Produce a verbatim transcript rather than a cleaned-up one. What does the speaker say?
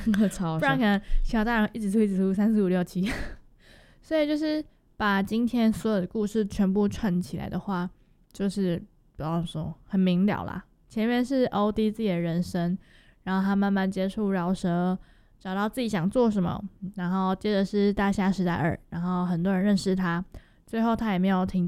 超不然可能小大人一直出一直出三四五六七，所以就是把今天所有的故事全部串起来的话，就是不要说很明了啦。前面是欧弟自己的人生，然后他慢慢接触饶舌，找到自己想做什么，然后接着是大虾时代二，然后很多人认识他，最后他也没有停